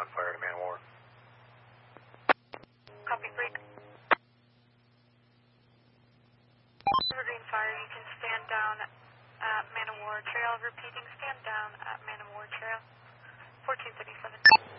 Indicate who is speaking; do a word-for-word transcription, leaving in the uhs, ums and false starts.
Speaker 1: on fire to Man of War.
Speaker 2: Copy, break. Green fire, you can stand down at Man of War Trail. Repeating, stand down at Man of War Trail. fourteen thirty-seven.